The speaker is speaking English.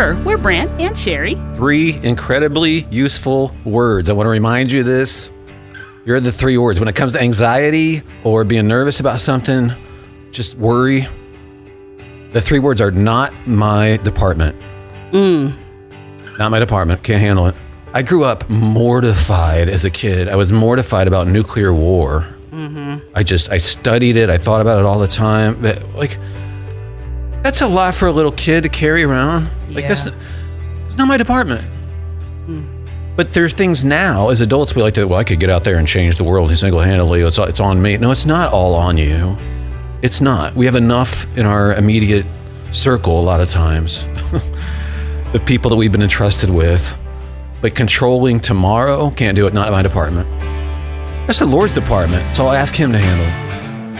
Remember, we're Brant and Sherry. 3 incredibly useful words. I want to remind you this. Here are the 3 words. When it comes to anxiety or being nervous about something, just worry. The 3 words are not my department. Not my department. Can't handle it. I grew up mortified as a kid. I was mortified about nuclear war. I studied it. I thought about it all the time. But, that's a lot for a little kid to carry around. It's not my department. But there's things now, as adults, we like to, I could get out there and change the world single-handedly. It's on me. No, it's not all on you. It's not. We have enough in our immediate circle a lot of times. The people that we've been entrusted with. But controlling tomorrow, can't do it, not my department. That's the Lord's department, so I'll ask him to handle it.